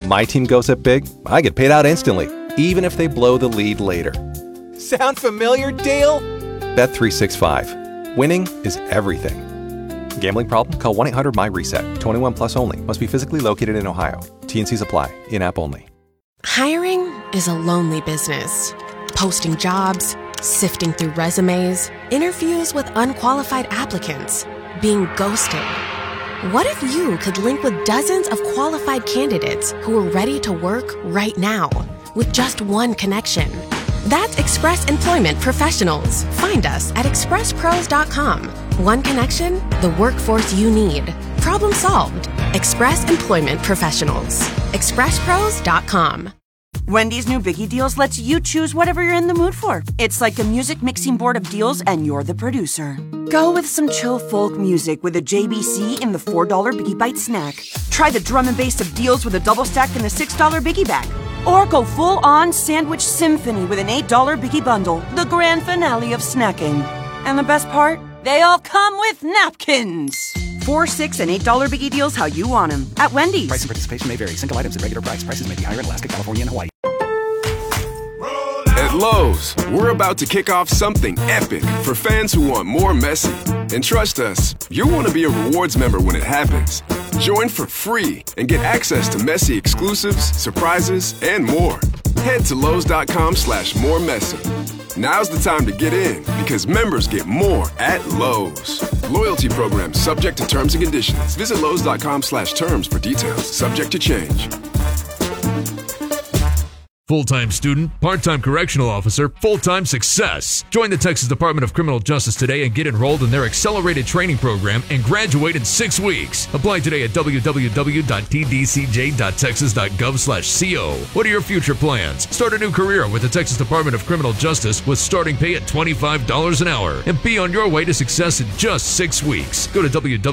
my team goes up big, I get paid out instantly, even if they blow the lead later. Sound familiar, Dale? Bet365. Winning is everything. Gambling problem? Call 1-800-MY-RESET. 21 plus only. Must be physically located in Ohio. T&Cs apply. In-app only. Hiring is a lonely business. Posting jobs, sifting through resumes, interviews with unqualified applicants, being ghosted. What if you could link with dozens of qualified candidates who are ready to work right now with just one connection? That's Express Employment Professionals. Find us at expresspros.com. One connection, the workforce you need. Problem solved. Express Employment Professionals. expresspros.com. Wendy's new Biggie Deals lets you choose whatever you're in the mood for. It's like a music mixing board of deals, and you're the producer. Go with some chill folk music with a JBC in the $4 Biggie Bite snack. Try the drum and bass of deals with a double stack in the $6 Biggie bag. Or go full-on sandwich symphony with an $8 Biggie bundle, the grand finale of snacking. And the best part? They all come with napkins. $4, $6, and $8 Biggie Deals how you want them. At Wendy's. Price and participation may vary. Single items at regular price. Prices may be higher in Alaska, California, and Hawaii. At Lowe's, we're about to kick off something epic for fans who want more Messi. And trust us, you'll want to be a rewards member when it happens. Join for free and get access to Messi exclusives, surprises, and more. Head to Lowe's.com/moremessy. Now's the time to get in because members get more at Lowe's. Loyalty program subject to terms and conditions. Visit Lowe's.com/terms for details. Subject to change. Full-time student, part-time correctional officer, full-time success. Join the Texas Department of Criminal Justice today and get enrolled in their accelerated training program and graduate in 6 weeks. Apply today at www.tdcj.texas.gov/co. What are your future plans? Start a new career with the Texas Department of Criminal Justice with starting pay at $25 an hour and be on your way to success in just 6 weeks. Go to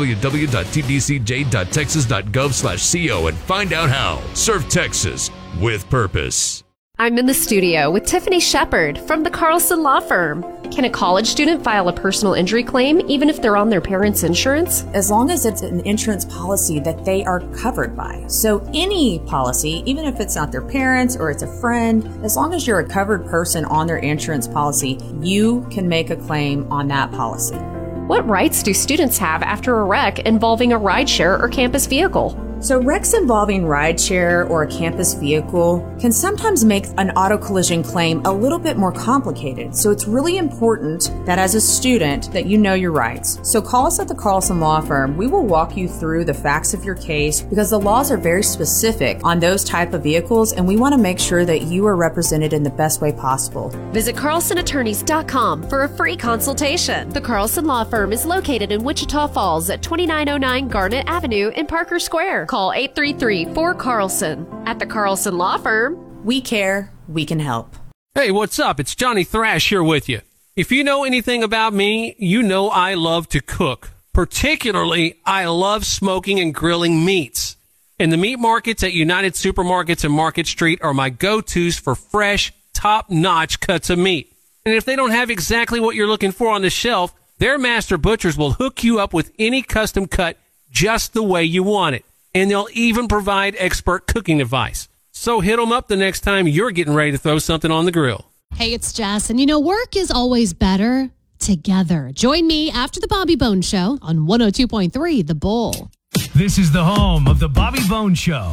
www.tdcj.texas.gov/co and find out how. Serve Texas with purpose. I'm in the studio with Tiffany Shepard from the Carlson Law Firm. Can a college student file a personal injury claim even if they're on their parents' insurance? As long as it's an insurance policy that they are covered by. So any policy, even if it's not their parents or it's a friend, as long as you're a covered person on their insurance policy, you can make a claim on that policy. What rights do students have after a wreck involving a rideshare or campus vehicle? So wrecks involving rideshare or a campus vehicle can sometimes make an auto collision claim a little bit more complicated. So it's really important that as a student that you know your rights. So call us at the Carlson Law Firm. We will walk you through the facts of your case because the laws are very specific on those type of vehicles, and we want to make sure that you are represented in the best way possible. Visit carlsonattorneys.com for a free consultation. The Carlson Law Firm is located in Wichita Falls at 2909 Garnet Avenue in Parker Square. Call 833-4-CARLSON. At the Carlson Law Firm, we care, we can help. Hey, what's up? It's Johnny Thrash here with you. If you know anything about me, you know I love to cook. Particularly, I love smoking and grilling meats. And the meat markets at United Supermarkets and Market Street are my go-tos for fresh, top-notch cuts of meat. And if they don't have exactly what you're looking for on the shelf, their master butchers will hook you up with any custom cut just the way you want it. And they'll even provide expert cooking advice. So hit them up the next time you're getting ready to throw something on the grill. Hey, it's Jess. And you know, work is always better together. Join me after the Bobby Bones Show on 102.3 The Bull. This is the home of the Bobby Bones Show.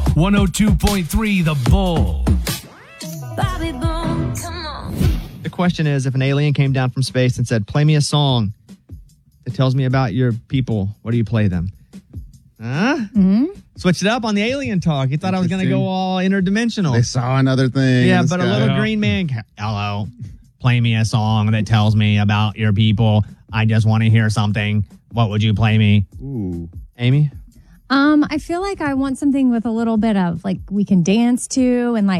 102.3 The Bull. Bobby Bones, come on. The question is, if an alien came down from space and said, play me a song that tells me about your people, what do you play them? Huh? Mm-hmm. Switch it up on the alien talk. You thought I was going to go all interdimensional. They saw another thing. Yeah, but a little green man. Hello. Play me a song that tells me about your people. I just want to hear something. What would you play me? Ooh. Amy? I feel like I want something with a little bit of like we can dance to and like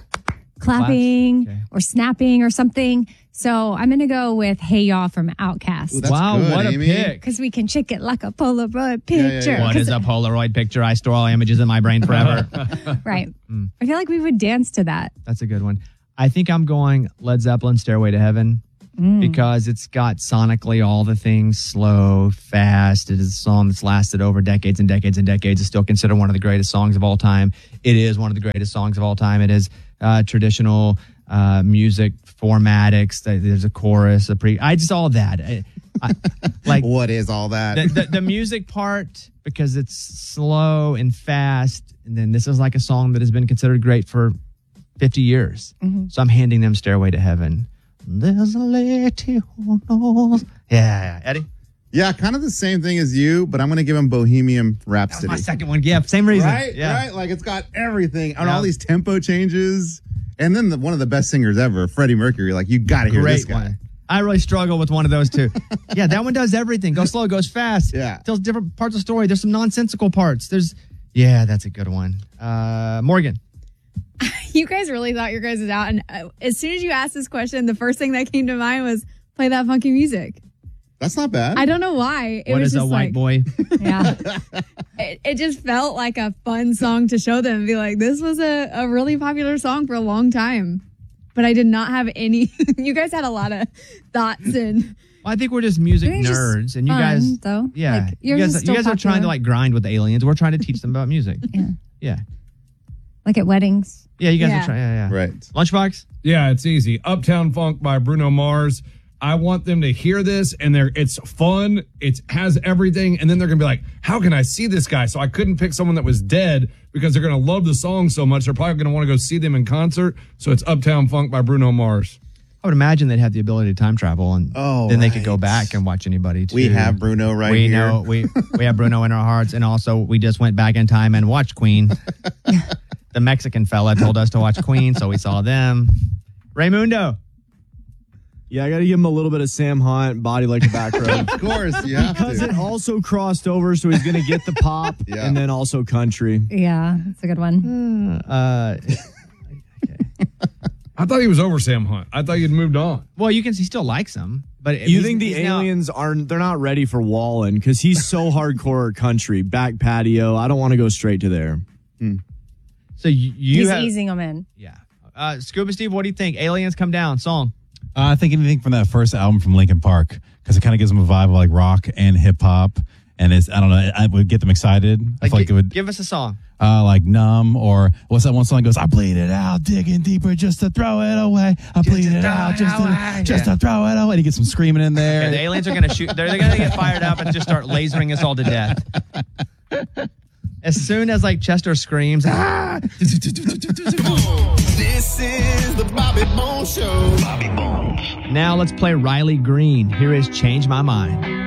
clapping or snapping or something. So I'm going to go with Hey Ya from Outkast. Ooh, wow, good, what Amy. A pick. Because we can check it like a Polaroid picture. Yeah. What is a Polaroid picture? I store all images in my brain forever. Right. I feel like we would dance to that. That's a good one. I think I'm going Led Zeppelin, Stairway to Heaven. because it's got sonically all the things, slow, fast. It is a song that's lasted over decades and decades and decades. It's still considered one of the greatest songs of all time. It is one of the greatest songs of all time. It is traditional music formatics. There's a chorus, all that. Like, what is all that? The music part, because it's slow and fast. And then this is like a song that has been considered great for 50 years. So I'm handing them Stairway to Heaven. There's a lady who knows. Yeah, Eddie? Yeah, kind of the same thing as you, but I'm going to give him Bohemian Rhapsody. My second one. Yeah, same reason. Right? Like, it's got everything. And all these tempo changes. And then one of the best singers ever, Freddie Mercury. Like, you got to hear this guy. One. I really struggle with one of those two. Yeah, that one does everything. Goes slow, goes fast. Yeah. Tells different parts of the story. There's some nonsensical parts. Yeah, that's a good one. Morgan. You guys really thought your guys was out. And as soon as you asked this question, the first thing that came to mind was play that funky music. That's not bad. I don't know why. What is a white boy? Yeah. It just felt like a fun song to show them and be like, this was a really popular song for a long time. But I did not have any. You guys had a lot of thoughts and. Well, I think we're just music nerds, and you guys, though. Yeah, like, you guys are trying to like grind with the aliens. We're trying to teach them about music. Yeah. Like at weddings. Yeah, you guys are trying. Yeah. Right. Lunchbox. Yeah, it's easy. Uptown Funk by Bruno Mars. I want them to hear this, and it's fun. It has everything, and then they're gonna be like, "How can I see this guy?" So I couldn't pick someone that was dead because they're gonna love the song so much. They're probably gonna want to go see them in concert. So it's Uptown Funk by Bruno Mars. I would imagine they'd have the ability to time travel, and then they could go back and watch anybody too. We have Bruno here. We know we have Bruno in our hearts, and also we just went back in time and watched Queen. The Mexican fella told us to watch Queen, so we saw them. Raymundo. Yeah, I got to give him a little bit of Sam Hunt, Body Like a Back Road. Of course, yeah. Because it also crossed over, so he's going to get the pop and then also country. Yeah, that's a good one. I thought he was over Sam Hunt. I thought he'd moved on. Well, he still likes him. But you think the aliens they're not ready for Wallen because he's so hardcore country, back patio. I don't want to go straight to there. So he's easing them in. Yeah. Scuba Steve, what do you think? Aliens Come Down song. I think anything from that first album from Linkin Park, because it kind of gives them a vibe of like rock and hip hop, and I don't know, I would get them excited. I feel like it would give us a song. Like Numb, or what's that one song that goes, I bleed it out, digging deeper just to throw it away. I bleed it out just to throw it away. To get some screaming in there. Okay, the aliens are going to shoot. They're going to get fired up and just start lasering us all to death. As soon as like Chester screams, This is the Bobby Bones Show. Bobby Bones. Now let's play Riley Green. Here is Change My Mind.